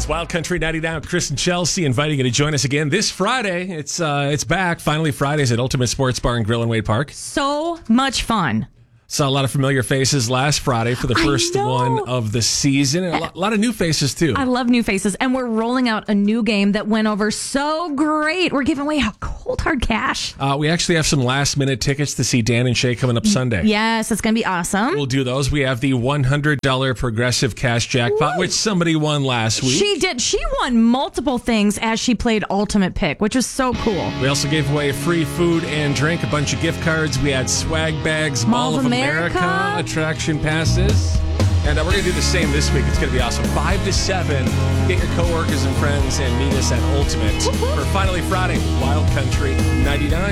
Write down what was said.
It's Wild Country 99. Chris and Chelsea inviting you to join us again this Friday. It's back. Finally, Fridays at Ultimate Sports Bar and Grill in Wade Park. So much fun. Saw a lot of familiar faces last Friday for the first one of the season. And a lot of new faces, too. I love new faces. And we're rolling out a new game that went over so great. We're giving away cold hard cash. We actually have some last-minute tickets to see Dan and Shay coming up Sunday. Yes, it's going to be awesome. We'll do those. We have the $100 Progressive Cash Jackpot, which somebody won last week. She did. She won multiple things as she played Ultimate Pick, which was so cool. We also gave away free food and drink, a bunch of gift cards. We had swag bags, Mall of America attraction passes. And we're going to do the same this week. It's going to be awesome. 5 to 7. Get your coworkers and friends and meet us at Ultimate for Finally Friday, Wild Country 99.